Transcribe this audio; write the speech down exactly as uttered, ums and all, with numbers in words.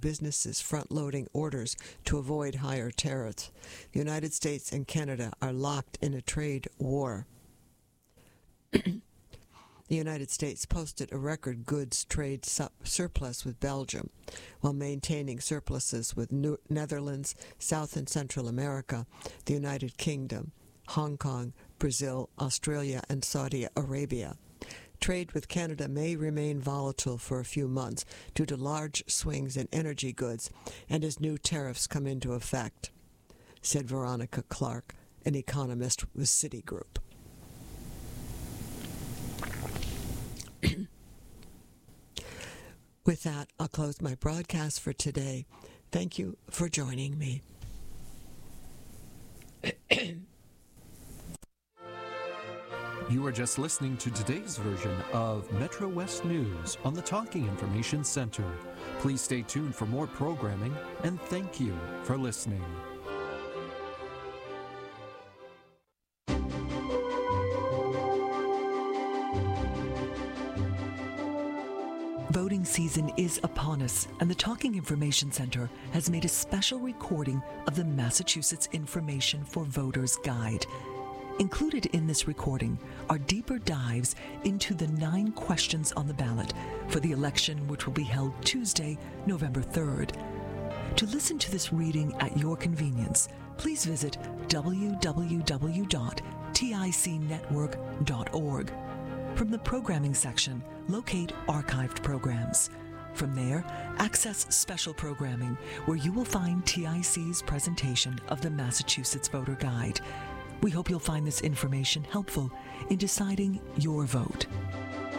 businesses front-loading orders to avoid higher tariffs. The United States and Canada are locked in a trade war. The United States posted a record goods trade su- surplus with Belgium, while maintaining surpluses with New- Netherlands, South and Central America, the United Kingdom, Hong Kong, Brazil, Australia, and Saudi Arabia. Trade with Canada may remain volatile for a few months due to large swings in energy goods and as new tariffs come into effect, said Veronica Clark, an economist with Citigroup. With that, I'll close my broadcast for today. Thank you for joining me. You are just listening to today's version of Metro West News on the Talking Information Center. Please stay tuned for more programming, and thank you for listening. Voting season is upon us, and the Talking Information Center has made a special recording of the Massachusetts Information for Voters Guide. Included in this recording are deeper dives into the nine questions on the ballot for the election, which will be held Tuesday, November third. To listen to this reading at your convenience, please visit w w w dot t i c network dot org. From the programming section, locate archived programs. From there, access special programming, where you will find T I C's presentation of the Massachusetts Voter Guide. We hope you'll find this information helpful in deciding your vote.